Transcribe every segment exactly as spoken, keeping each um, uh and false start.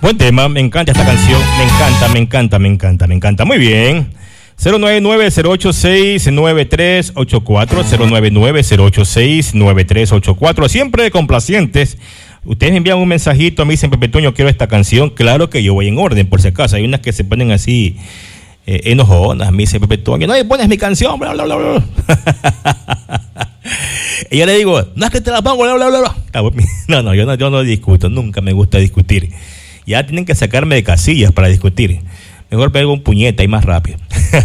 Buen tema, me encanta esta canción, me encanta, me encanta, me encanta, me encanta. Muy bien. cero nueve nueve, cero ocho seis, nueve tres ocho cuatro, cero nueve nueve, cero ocho seis, nueve tres ocho cuatro. Siempre complacientes. Ustedes me envían un mensajito, me dicen, Pepe Toño, quiero esta canción. Claro que yo voy en orden, por si acaso. Hay unas que se ponen así eh, enojonas. Me dice Pepe Toño, no, pones mi canción, bla, bla, bla, bla. Y yo le digo, no es que te la pongo, bla, bla, bla, bla. No, no, yo no, yo no discuto, nunca me gusta discutir. Ya tienen que sacarme de casillas para discutir. Mejor pego un puñeta y más rápido.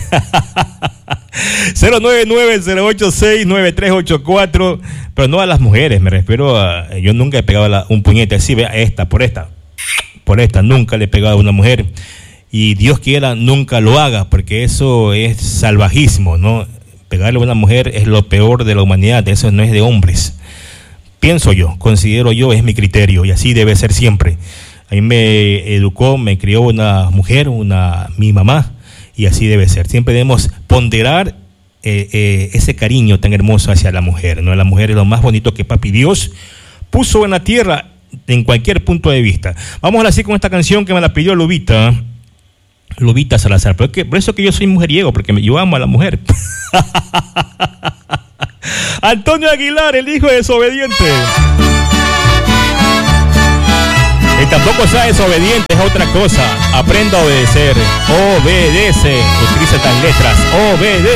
cero nueve nueve, cero ocho seis, nueve tres ocho cuatro. Pero no a las mujeres, me refiero a... Yo nunca he pegado la, un puñete así, vea, esta, por esta. Por esta, nunca le he pegado a una mujer. Y Dios quiera, nunca lo haga, porque eso es salvajismo, ¿no? Pegarle a una mujer es lo peor de la humanidad, eso no es de hombres. Pienso yo, considero yo, es mi criterio, y así debe ser siempre. A mí me educó, me crió una mujer, una mi mamá, y así debe ser. Siempre debemos ponderar eh, eh, ese cariño tan hermoso hacia la mujer, ¿no? La mujer es lo más bonito que Papi Dios puso en la tierra en cualquier punto de vista. Vamos ahora sí con esta canción que me la pidió Lubita, Lubita Salazar. Pero que, por eso que yo soy mujeriego, porque yo amo a la mujer. Antonio Aguilar, el hijo desobediente. Y tampoco sea desobediente, es otra cosa. Aprenda a obedecer. Obedece. Utiliza estas letras. Obedece.